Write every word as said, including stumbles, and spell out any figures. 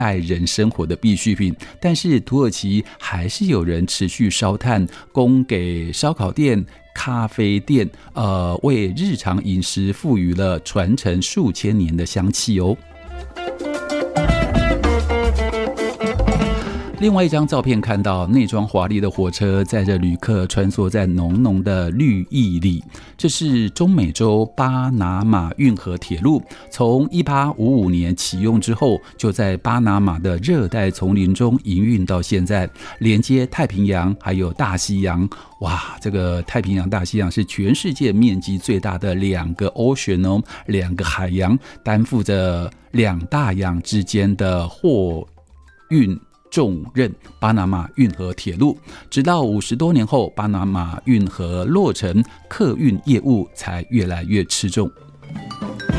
爱人生活的必需品，但是土耳其还是有人持续烧炭，供给烧烤店、咖啡店，呃，为日常饮食赋予了传承数千年的香气哦。另外一张照片看到内装华丽的火车载着旅客穿梭在浓浓的绿意里，这是中美洲巴拿马运河铁路，从一八五五年启用之后，就在巴拿马的热带丛林中营运到现在，连接太平洋还有大西洋。哇，这个太平洋、大西洋是全世界面积最大的两个 ocean 哦，两个海洋，担负着两大洋之间的货运重任。巴拿马运河铁路直到五十多年后，巴拿马运河落成，客运业务才越来越吃重。